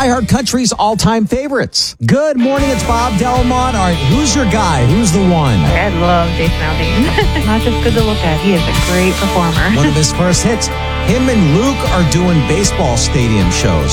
iHeart Country's all-time favorites. Good morning, it's Bob Delmont. All right, who's your guy? Who's the one? I love Jason Aldean. Not just good to look at, he is a great performer. One of his first hits. Him and Luke are doing baseball stadium shows.